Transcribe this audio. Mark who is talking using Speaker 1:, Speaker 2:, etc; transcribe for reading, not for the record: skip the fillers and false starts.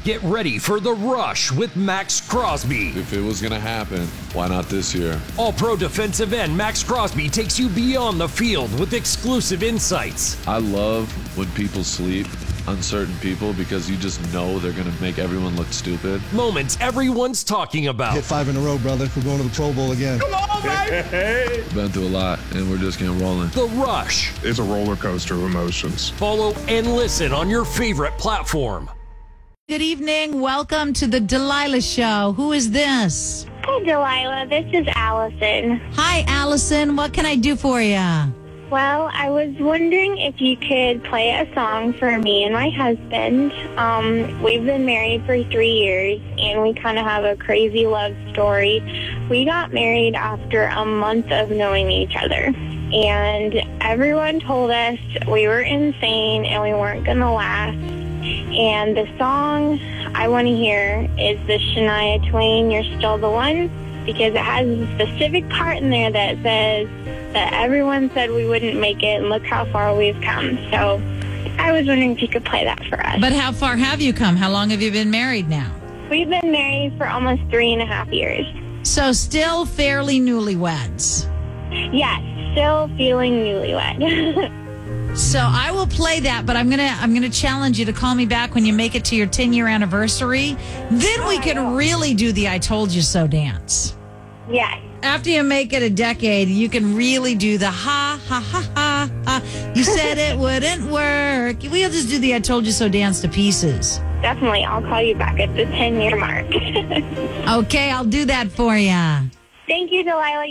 Speaker 1: Get ready for The Rush with Max Crosby.
Speaker 2: If it was going to happen, why not this year?
Speaker 1: All-pro defensive end Max Crosby takes you beyond the field with exclusive insights.
Speaker 2: I love when people sleep on certain people because you just know they're going to make everyone look stupid.
Speaker 1: Moments everyone's talking about.
Speaker 3: Hit 5 in a row, brother. We're going to the Pro Bowl again.
Speaker 4: Come on, baby!
Speaker 2: Been through a lot, and we're just getting rolling.
Speaker 1: The Rush.
Speaker 4: It's a roller coaster of emotions.
Speaker 1: Follow and listen on your favorite platform.
Speaker 5: Good evening. Welcome to the Delilah Show. Who is this?
Speaker 6: Hey, Delilah. This is Allison.
Speaker 5: Hi, Allison. What can I do for you?
Speaker 6: Well, I was wondering if you could play a song for me and my husband. We've been married for 3 years, and we kind of have a crazy love story. We got married after a month of knowing each other, and everyone told us we were insane and we weren't going to last. And the song I want to hear is the Shania Twain, You're Still the One, because it has a specific part in there that says that everyone said we wouldn't make it, and look how far we've come. So I was wondering if you could play that for us.
Speaker 5: But how far have you come? How long have you been married now?
Speaker 6: We've been married for almost 3.5 years.
Speaker 5: So still fairly newlyweds.
Speaker 6: Yes, still feeling newlywed.
Speaker 5: So I will play that, but I'm gonna challenge you to call me back when you make it to your 10-year anniversary. Then we can really do the I Told You So dance.
Speaker 6: Yes.
Speaker 5: After you make it a decade, you can really do the ha, ha, ha, ha, ha. You said it wouldn't work. We'll just do the I Told You So dance to pieces.
Speaker 6: Definitely. I'll call you back at the 10-year mark.
Speaker 5: Okay, I'll do that for you.
Speaker 6: Thank you, Delilah.